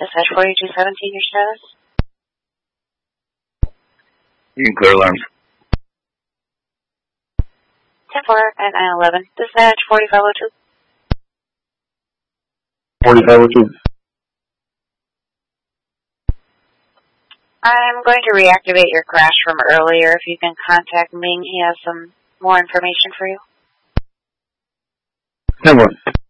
Dispatch 4217, your status? You can clear alarms. 10-4 at 911. Dispatch 4502. 4502. I'm going to reactivate your crash from earlier. If you can contact Ming, he has some more information for you. 10-1.